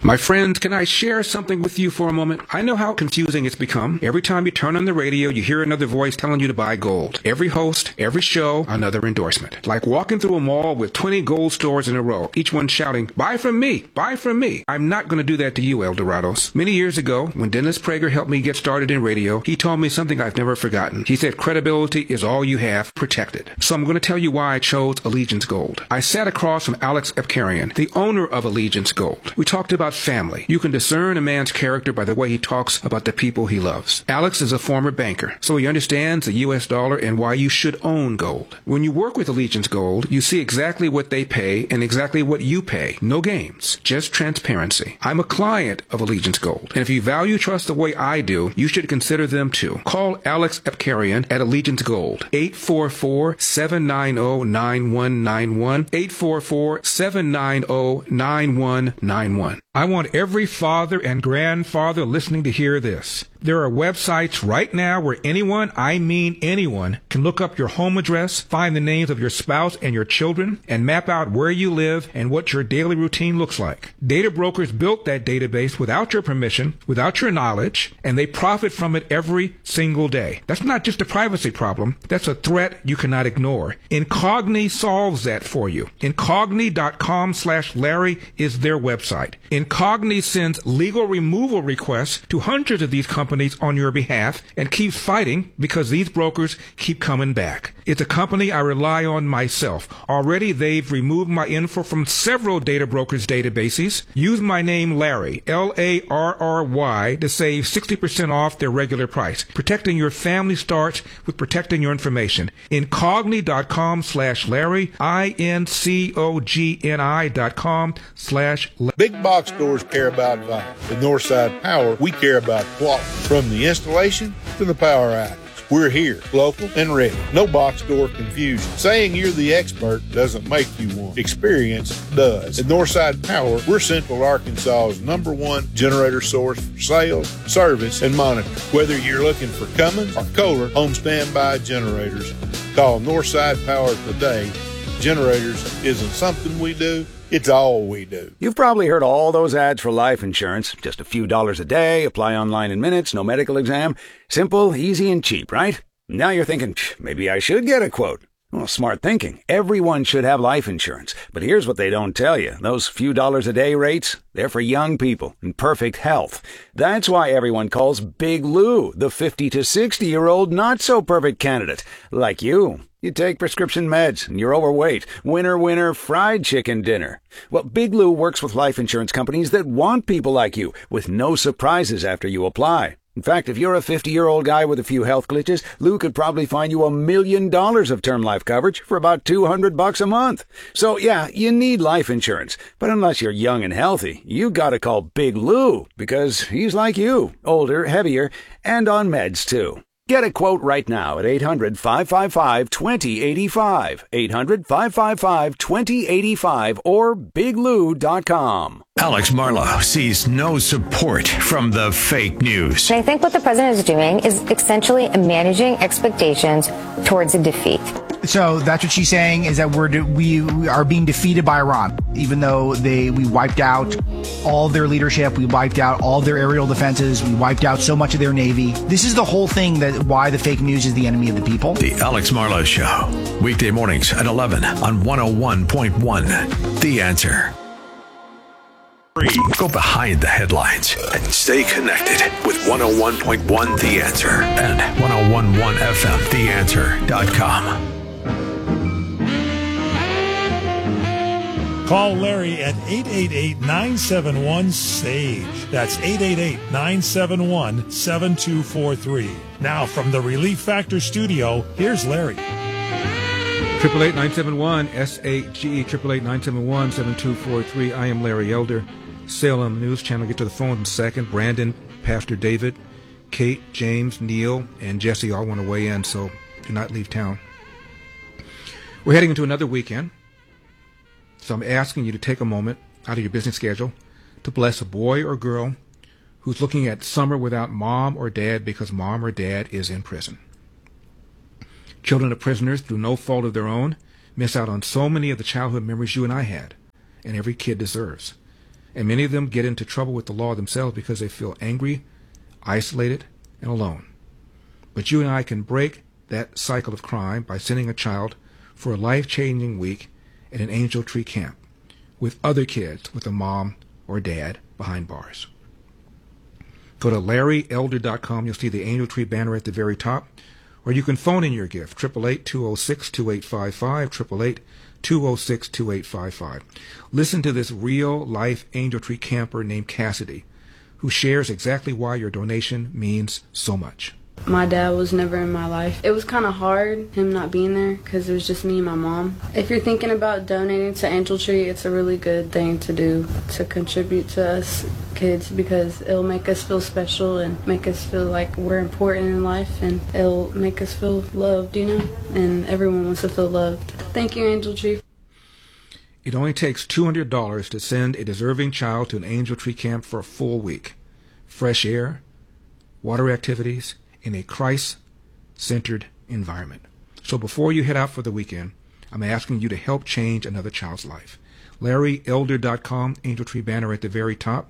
My friends, can I share something with you for a moment? I know how confusing it's become. Every time you turn on the radio, you hear another voice telling you to buy gold. Every host, every show, another endorsement. Like walking through a mall with 20 gold stores in a row, each one shouting, buy from me, buy from me. I'm not going to do that to you, Eldorados. Many years ago, when Dennis Prager helped me get started in radio, he told me something I've never forgotten. He said credibility is all you have, protected. So I'm going to tell you why I chose Allegiance Gold. I sat across from Alex Epkarian, the owner of Allegiance Gold. We talked about family. You can discern a man's character by the way he talks about the people he loves. Alex is a former banker, so he understands the U.S. dollar and why you should own gold. When you work with Allegiance Gold, you see exactly what they pay and exactly what you pay. No games, just transparency. I'm a client of Allegiance Gold, and if you value trust the way I do, you should consider them too. Call Alex Epkarian at Allegiance Gold, 844-790-9191, 844-790-9191. I want every father and grandfather listening to hear this. There are websites right now where anyone, I mean anyone, can look up your home address, find the names of your spouse and your children, and map out where you live and what your daily routine looks like. Data brokers built that database without your permission, without your knowledge, and they profit from it every single day. That's not just a privacy problem. That's a threat you cannot ignore. Incogni solves that for you. Incogni.com/Larry is their website. Incogni sends legal removal requests to hundreds of these companies on your behalf and keeps fighting because these brokers keep coming back. It's a company I rely on myself. Already they've removed my info from several data brokers' databases. Use my name Larry, Larry, to save 60% off their regular price. Protecting your family starts with protecting your information. Incogni.com/Larry, Incogni.com/Larry. Big box stores care about value. At Northside Power, we care about quality. From the installation to the power outage. We're here, local and ready. No box store confusion. Saying you're the expert doesn't make you one. Experience does. At Northside Power, we're Central Arkansas's #1 generator source for sales, service, and monitoring. Whether you're looking for Cummins or Kohler home standby generators, call Northside Power today. Generators isn't something we do. It's all we do. You've probably heard all those ads for life insurance. Just a few dollars a day, apply online in minutes, no medical exam. Simple, easy, and cheap, right? Now you're thinking, maybe I should get a quote. Well, smart thinking. Everyone should have life insurance. But here's what they don't tell you. Those few dollars a day rates, they're for young people in perfect health. That's why everyone calls Big Lou the 50 to 60-year-old not-so-perfect candidate. Like you. You take prescription meds, and you're overweight. Winner, winner, fried chicken dinner. Well, Big Lou works with life insurance companies that want people like you, with no surprises after you apply. In fact, if you're a 50-year-old guy with a few health glitches, Lou could probably find you $1 million of term life coverage for about $200 a month. So, yeah, you need life insurance. But unless you're young and healthy, you gotta call Big Lou, because he's like you, older, heavier, and on meds, too. Get a quote right now at 800-555-2085, 800-555-2085, or biglou.com. Alex Marlow sees no support from the fake news. And I think what the president is doing is essentially managing expectations towards a defeat. So that's what she's saying, is that we are being defeated by Iran, even though we wiped out all their leadership, we wiped out all their aerial defenses, we wiped out so much of their navy. This is the whole thing, that why the fake news is the enemy of the people. The Alex Marlow Show, weekday mornings at 11 on 101.1. The Answer. Go behind the headlines and stay connected with 101.1 The Answer and 101.1 FM TheAnswer.com. Call Larry at 888-971-SAGE. That's 888-971-7243. Now from the Relief Factor studio, here's Larry. 888-971-SAGE, 888-971-7243. I am Larry Elder. Salem News Channel. Get to the phone in a second. Brandon, Pastor David, Kate, James, Neil, and Jesse all want to weigh in, so do not leave town. We're heading into another weekend, so I'm asking you to take a moment out of your busy schedule to bless a boy or girl who's looking at summer without mom or dad because mom or dad is in prison. Children of prisoners, through no fault of their own, miss out on so many of the childhood memories you and I had, and every kid deserves. And many of them get into trouble with the law themselves because they feel angry, isolated, and alone. But you and I can break that cycle of crime by sending a child for a life-changing week at an Angel Tree camp with other kids with a mom or dad behind bars. Go to LarryElder.com. You'll see the Angel Tree banner at the very top. Or you can phone in your gift, 888-206-2855, 888-206-2855. Listen to this real-life Angel Tree camper named Cassidy, who shares exactly why your donation means so much. My dad was never in my life. It was kind of hard, him not being there, because it was just me and my mom. If you're thinking about donating to Angel Tree, it's a really good thing to do, to contribute to us kids, because it'll make us feel special and make us feel like we're important in life, and it'll make us feel loved, you know? And everyone wants to feel loved. Thank you, Angel Tree. It only takes $200 to send a deserving child to an Angel Tree camp for a full week. Fresh air, water activities, in a Christ-centered environment. So before you head out for the weekend, I'm asking you to help change another child's life. LarryElder.com, Angel Tree banner at the very top,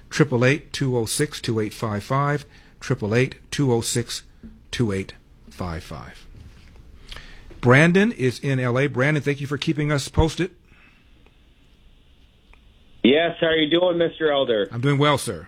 888-206-2855, 888-206-2855. Brandon is in L.A. Brandon, thank you for keeping us posted. Yes, how are you doing, Mr. Elder? I'm doing well, sir.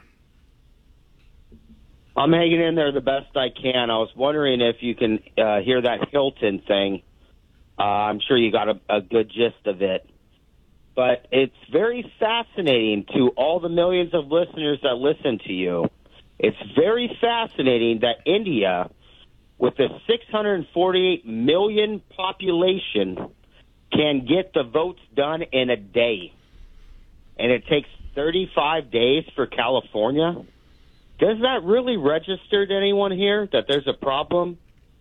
I'm hanging in there the best I can. I was wondering if you can hear that Hilton thing. I'm sure you got a good gist of it. But it's very fascinating to all the millions of listeners that listen to you. It's very fascinating that India, with a 648 million population, can get the votes done in a day. And it takes 35 days for California. Does that really register to anyone here that there's a problem?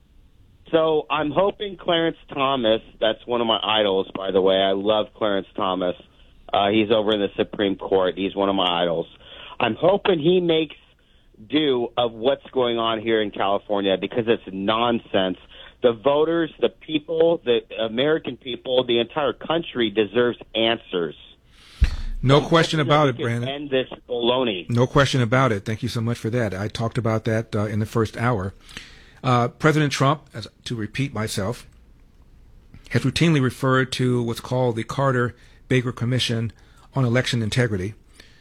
So I'm hoping Clarence Thomas, that's one of my idols, by the way. I love Clarence Thomas. He's over in the Supreme Court. He's one of my idols. I'm hoping he makes do of what's going on here in California, because it's nonsense. The voters, the people, the American people, the entire country deserves answers. No question about it, Brandon. End this baloney. No question about it. Thank you so much for that. I talked about that in the first hour. President Trump, to repeat myself, has routinely referred to what's called the Carter-Baker Commission on Election Integrity,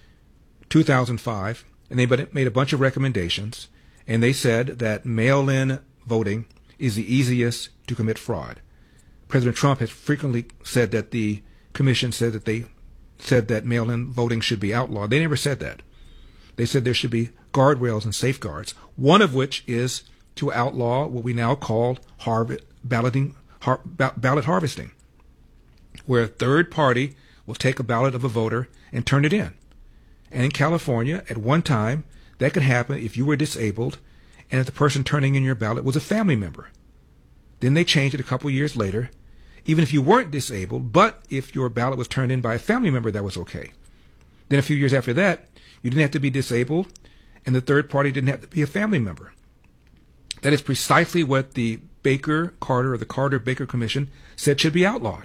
2005, and they made a bunch of recommendations, and they said that mail-in voting is the easiest to commit fraud. President Trump has frequently said that the commission said that mail-in voting should be outlawed. They never said that. They said there should be guardrails and safeguards, one of which is to outlaw what we now call ballot harvesting, where a third party will take a ballot of a voter and turn it in. And in California, at one time, that could happen if you were disabled and if the person turning in your ballot was a family member. Then they changed it a couple years later. Even if you weren't disabled, but if your ballot was turned in by a family member, that was okay. Then a few years after that, you didn't have to be disabled, and the third party didn't have to be a family member. That is precisely what the Carter or the Carter-Baker Commission said should be outlawed.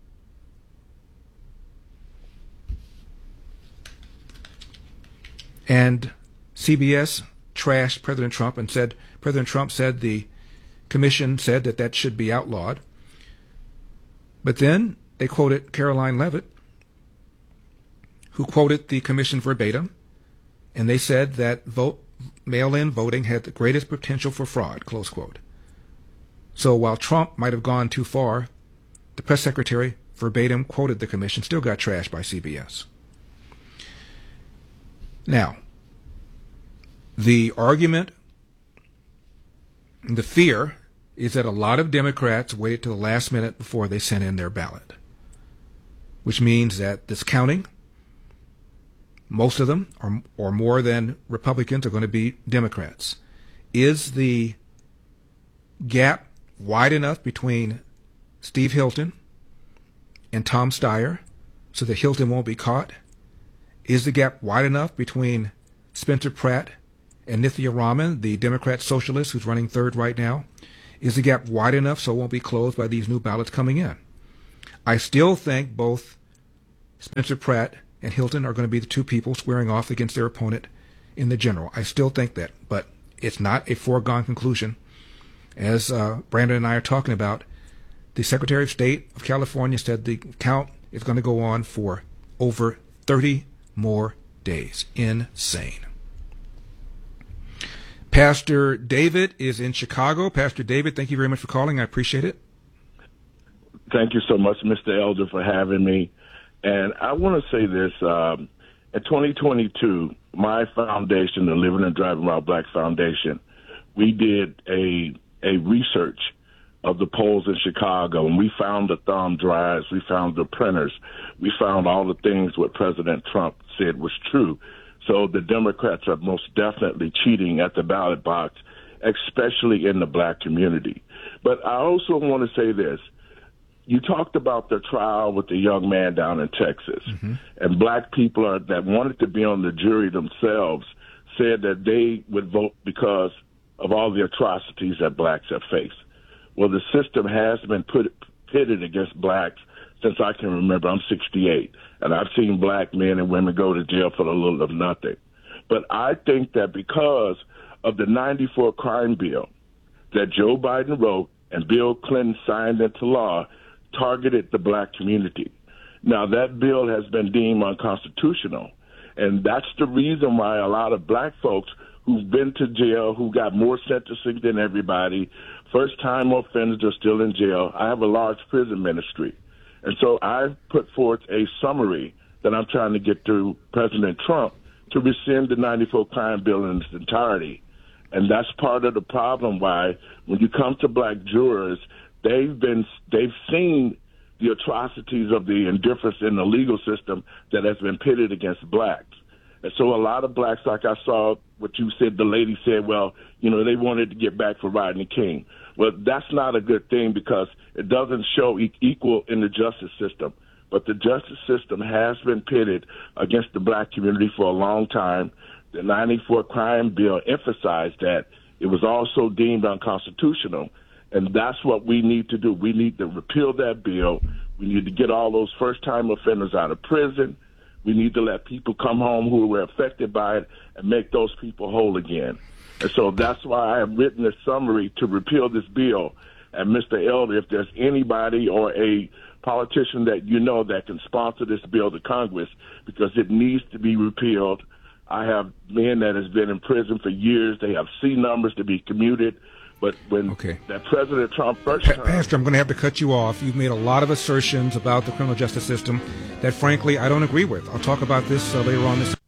And CBS trashed President Trump and said President Trump said the commission said that should be outlawed. But then they quoted Caroline Leavitt, who quoted the commission verbatim, and they said that mail-in voting had the greatest potential for fraud, close quote. So while Trump might have gone too far, the press secretary verbatim quoted the commission, still got trashed by CBS. Now, the argument, the fear, is that a lot of Democrats waited till the last minute before they sent in their ballot, which means that this counting, most of them, or more than Republicans, are going to be Democrats. Is the gap wide enough between Steve Hilton and Tom Steyer so that Hilton won't be caught? Is the gap wide enough between Spencer Pratt and Nithya Raman, the Democrat socialist who's running third right now? Is the gap wide enough so it won't be closed by these new ballots coming in? I still think both Spencer Pratt and Hilton are going to be the two people squaring off against their opponent in the general. I still think that, but it's not a foregone conclusion. As Brandon and I are talking about, the Secretary of State of California said the count is going to go on for over 30 more days. Insane. Pastor David is in Chicago. Pastor David, thank you very much for calling. I appreciate it. Thank you so much, Mr. Elder, for having me. And I want to say this. In 2022, my foundation, the Living and Driving While Black Foundation, we did a research of the polls in Chicago, and we found the thumb drives, we found the printers, we found all the things what President Trump said was true. So the Democrats are most definitely cheating at the ballot box, especially in the black community. But I also want to say this. You talked about the trial with the young man down in Texas, and black people that wanted to be on the jury themselves said that they would vote because of all the atrocities that blacks have faced. Well, the system has been pitted against blacks since I can remember. I'm 68, and I've seen black men and women go to jail for a little of nothing. But I think that because of the 94 crime bill that Joe Biden wrote and Bill Clinton signed into law, targeted the black community. Now, that bill has been deemed unconstitutional, and that's the reason why a lot of black folks who've been to jail, who got more sentencing than everybody, first-time offenders are still in jail. I have a large prison ministry, and so I've put forth a summary that I'm trying to get to President Trump to rescind the 94 crime bill in its entirety. And that's part of the problem why when you come to black jurors, they've seen the atrocities of the indifference in the legal system that has been pitted against blacks. And so a lot of blacks, like I saw what you said, the lady said, well, you know, they wanted to get back for Rodney King. Well, that's not a good thing because it doesn't show equal in the justice system. But the justice system has been pitted against the black community for a long time. The 94 crime bill emphasized that. It was also deemed unconstitutional. And that's what we need to do. We need to repeal that bill. We need to get all those first-time offenders out of prison. We need to let people come home who were affected by it and make those people whole again. And so that's why I have written a summary to repeal this bill. And Mr. Elder, if there's anybody or a politician that you know that can sponsor this bill to Congress, because it needs to be repealed. I have men that has been in prison for years. They have C numbers to be commuted. But when that President Trump first time... Pastor, I'm going to have to cut you off. You've made a lot of assertions about the criminal justice system that, frankly, I don't agree with. I'll talk about this later on this.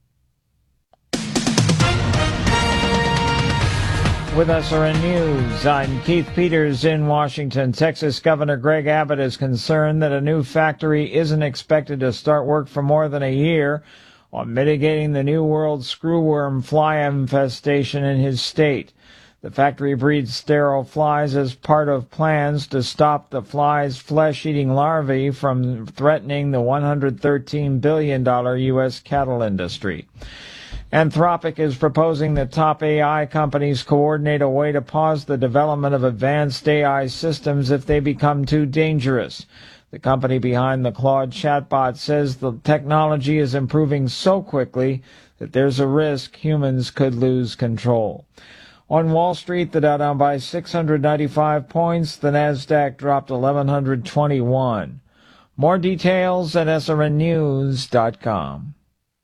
With SRN News, I'm Keith Peters in Washington. Texas Governor Greg Abbott is concerned that a new factory isn't expected to start work for more than a year on mitigating the New World screwworm fly infestation in his state. The factory breeds sterile flies as part of plans to stop the flies' flesh-eating larvae from threatening the $113 billion U.S. cattle industry. Anthropic is proposing that top AI companies coordinate a way to pause the development of advanced AI systems if they become too dangerous. The company behind the Claude chatbot says the technology is improving so quickly that there's a risk humans could lose control. On Wall Street, the Dow down by 695 points. The Nasdaq dropped 1,121. More details at srnnews.com.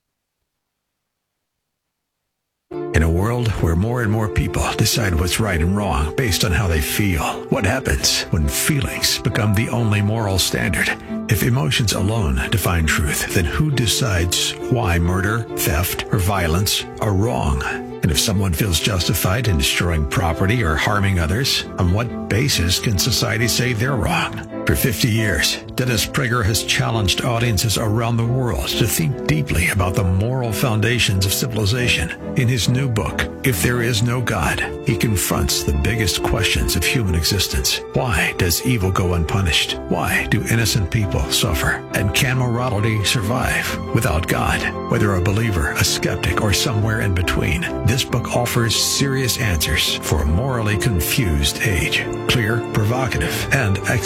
In a world where more and more people decide what's right and wrong based on how they feel, what happens when feelings become the only moral standard? If emotions alone define truth, then who decides why murder, theft, or violence are wrong? And if someone feels justified in destroying property or harming others, on what basis can society say they're wrong? For 50 years, Dennis Prager has challenged audiences around the world to think deeply about the moral foundations of civilization. In his new book, If There Is No God, he confronts the biggest questions of human existence. Why does evil go unpunished? Why do innocent people suffer? And can morality survive without God? Whether a believer, a skeptic, or somewhere in between, this book offers serious answers for a morally confused age. Clear, provocative, and accessible.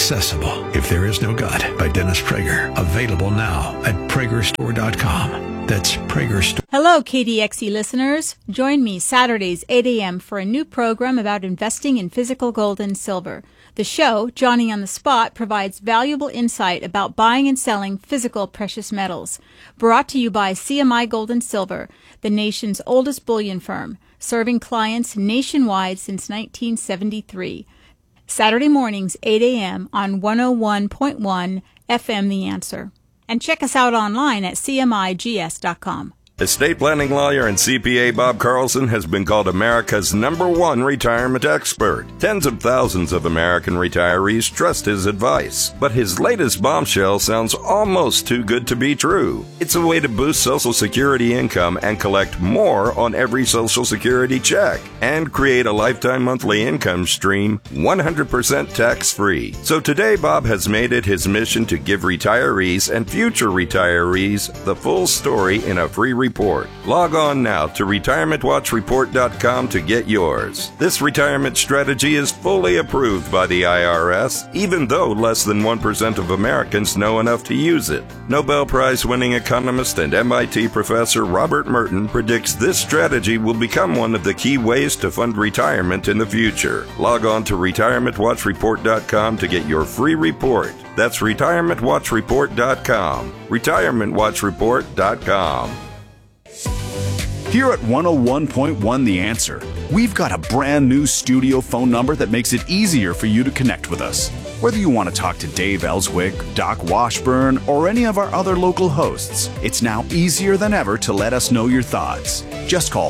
If There Is No God by Dennis Prager. Available now at PragerStore.com. That's PragerStore. Hello, KDXE listeners. Join me Saturdays, 8 a.m. for a new program about investing in physical gold and silver. The show, Johnny on the Spot, provides valuable insight about buying and selling physical precious metals. Brought to you by CMI Gold and Silver, the nation's oldest bullion firm, serving clients nationwide since 1973. Saturday mornings, 8 a.m. on 101.1 FM The Answer. And check us out online at cmigs.com. Estate planning lawyer and CPA Bob Carlson has been called America's #1 retirement expert. Tens of thousands of American retirees trust his advice. But his latest bombshell sounds almost too good to be true. It's a way to boost Social Security income and collect more on every Social Security check and create a lifetime monthly income stream 100% tax-free. So today, Bob has made it his mission to give retirees and future retirees the full story in a free report. Log on now to retirementwatchreport.com to get yours. This retirement strategy is fully approved by the IRS, even though less than 1% of Americans know enough to use it. Nobel Prize-winning economist and MIT professor Robert Merton predicts this strategy will become one of the key ways to fund retirement in the future. Log on to retirementwatchreport.com to get your free report. That's retirementwatchreport.com. retirementwatchreport.com. Here at 101.1 The Answer, we've got a brand new studio phone number that makes it easier for you to connect with us. Whether you want to talk to Dave Ellswick, Doc Washburn, or any of our other local hosts, it's now easier than ever to let us know your thoughts. Just call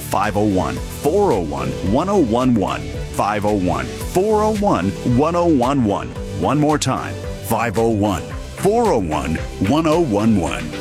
501-401-1011. 501-401-1011. One more time, 501-401-1011.